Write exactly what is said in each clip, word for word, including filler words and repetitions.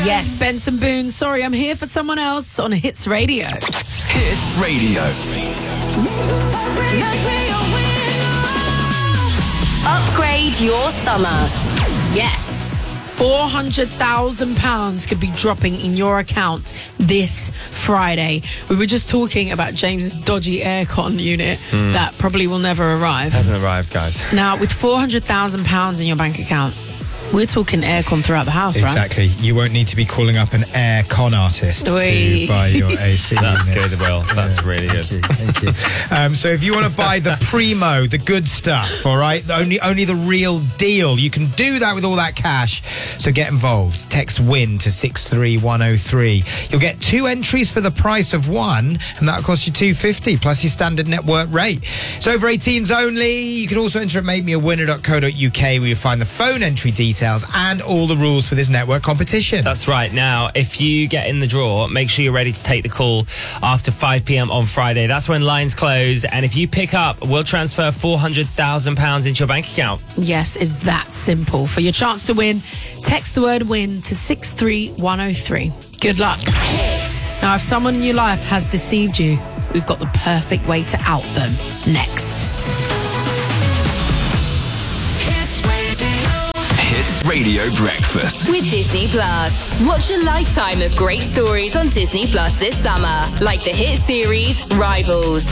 Yes, Benson Boone. Sorry, I'm here for someone else on Hits Radio. Hits Radio. Upgrade your summer. Yes. four hundred thousand pounds could be dropping in your account this Friday. We were just talking about James's dodgy aircon unit mm. that probably will never arrive. Hasn't arrived, guys. Now, with four hundred thousand pounds in your bank account, we're talking aircon throughout the house, exactly. right? You won't need to be calling up an air con artist Wee. to buy your A C. That's good, Will. That's yeah, really good. Thank you. Thank you. Um, so if you want to buy the primo, the good stuff, all right, only only the real deal, you can do that with all that cash. So get involved. Text WIN to six three one oh three. You'll get two entries for the price of one, and that'll cost you two hundred fifty pounds plus your standard network rate. It's over eighteens only. You can also enter at make me a winner dot co dot uk where you'll find the phone entry details and all the rules for this network competition. That's right. Now, if you get in the draw, make sure you're ready to take the call after five p.m. on Friday. That's when lines close. And if you pick up, we'll transfer four hundred thousand pounds into your bank account. Yes, it's that simple. For your chance to win, text the word WIN to six three one oh three. Good luck. Now, if someone in your life has deceived you, we've got the perfect way to out them next. Hits Radio Breakfast with Disney Plus. Watch a lifetime of great stories on Disney Plus this summer, like the hit series Rivals.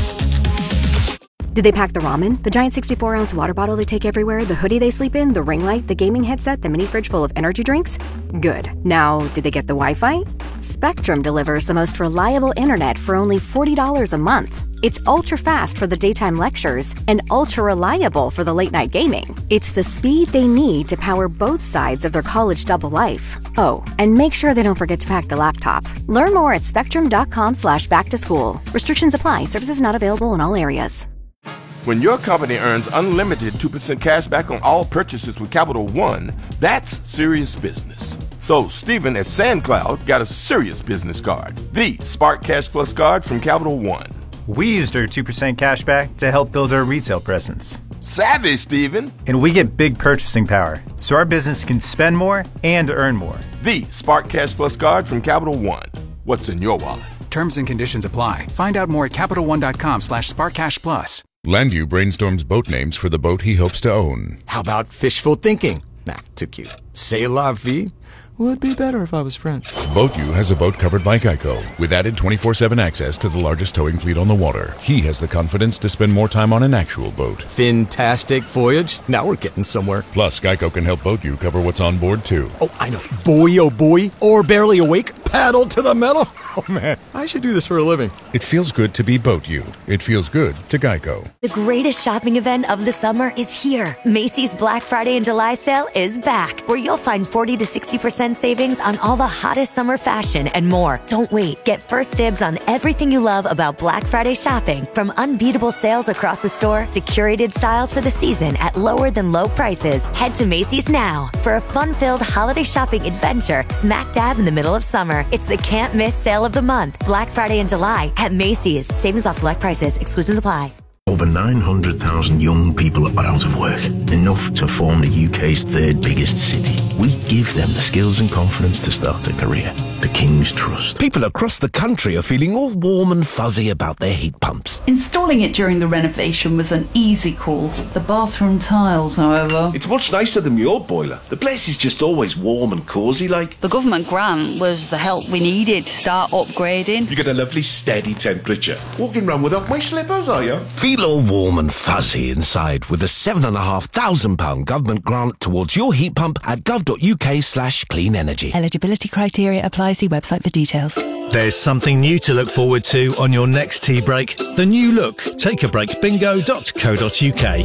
Did they pack the ramen? The giant sixty-four ounce water bottle they take everywhere? The hoodie they sleep in? The ring light? The gaming headset? The mini fridge full of energy drinks? Good. Now, did they get the Wi-Fi? Spectrum delivers the most reliable internet for only forty dollars a month. It's ultra-fast for the daytime lectures and ultra-reliable for the late-night gaming. It's the speed they need to power both sides of their college double life. Oh, and make sure they don't forget to pack the laptop. Learn more at spectrum.com slash back to school. Restrictions apply. Services not available in all areas. When your company earns unlimited two percent cash back on all purchases with Capital One, that's serious business. So Stephen at SandCloud got a serious business card, the Spark Cash Plus card from Capital One. We used our two percent cash back to help build our retail presence. Savvy, Stephen. And we get big purchasing power, so our business can spend more and earn more. The Spark Cash Plus card from Capital One. What's in your wallet? Terms and conditions apply. Find out more at CapitalOne.com slash SparkCashPlus. Landu brainstorms boat names for the boat he hopes to own. How about fishful thinking? Nah, too cute. C'est la vie? Would be better if I was French. BoatU has a boat covered by Geico, with added twenty-four seven access to the largest towing fleet on the water. He has the confidence to spend more time on an actual boat. Fantastic voyage. Now we're getting somewhere. Plus, Geico can help BoatU cover what's on board, too. Oh, I know. Boy, oh boy. Or barely awake. Paddle to the metal. Oh, man. I should do this for a living. It feels good to be BoatU. It feels good to Geico. The greatest shopping event of the summer is here. Macy's Black Friday and July sale is back, where you'll find forty to sixty percent savings on all the hottest summer fashion and more. Don't wait. Get first dibs on everything you love about Black Friday shopping, from unbeatable sales across the store to curated styles for the season at lower than low prices. Head to Macy's now for a fun-filled holiday shopping adventure smack dab in the middle of summer. It's the can't miss sale of the month, Black Friday in July at Macy's. Savings off select prices. Exclusions apply. Over nine hundred thousand young people are out of work, enough to form the U K's third biggest city. We give them the skills and confidence to start a career. The King's Trust. People across the country are feeling all warm and fuzzy about their heat pumps. Installing it during the renovation was an easy call. The bathroom tiles, however... It's much nicer than my old boiler. The place is just always warm and cosy like. The government grant was the help we needed to start upgrading. You get a lovely steady temperature. Walking around without my slippers, are you? Feel all warm and fuzzy inside with a seven and a half thousand pound government grant towards your heat pump at gov.uk slash clean energy. Eligibility criteria apply. See website for details. There's something new to look forward to on your next tea break. The new look take a break bingo dot co dot uk.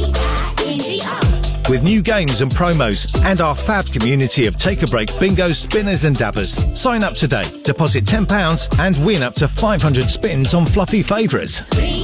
With new games and promos and our fab community of Take a Break bingo spinners and dabbers. Sign up today, deposit ten pounds and win up to five hundred spins on fluffy favourites.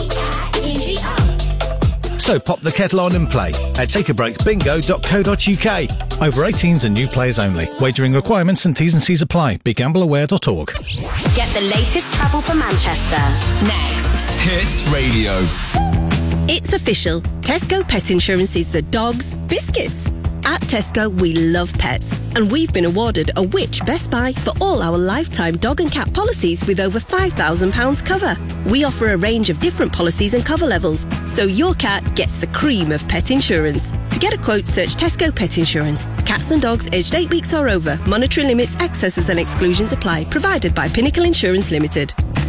So pop the kettle on and play at take a break bingo dot co dot uk. Over eighteens and new players only. Wagering requirements and T's and C's apply. be gamble aware dot org. Get the latest travel for Manchester next. Hits Radio. It's official. Tesco Pet Insurance is the dogs, biscuits, At Tesco, we love pets, and we've been awarded a Which Best Buy for all our lifetime dog and cat policies with over five thousand pounds cover. We offer a range of different policies and cover levels, so your cat gets the cream of pet insurance. To get a quote, search Tesco Pet Insurance. Cats and dogs aged eight weeks or over. Monetary limits, excesses and exclusions apply. Provided by Pinnacle Insurance Limited.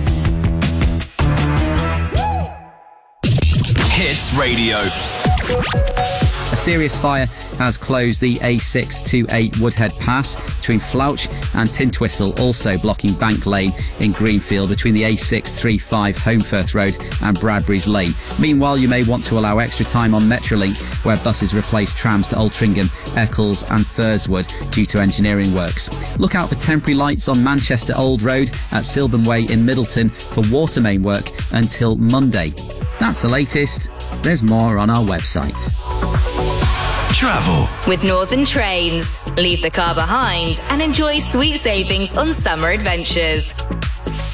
Hits Radio. A serious fire has closed the A six twenty-eight Woodhead Pass between Flouch and Tintwistle, also blocking Bank Lane in Greenfield between the A six thirty-five Holmfirth Road and Bradbury's Lane. Meanwhile, you may want to allow extra time on Metrolink, where buses replace trams to Altrincham, Eccles and Furswood due to engineering works. Look out for temporary lights on Manchester Old Road at Silburn Way in Middleton for water main work until Monday. That's the latest. There's more on our website. Travel with Northern Trains. Leave the car behind and enjoy sweet savings on summer adventures.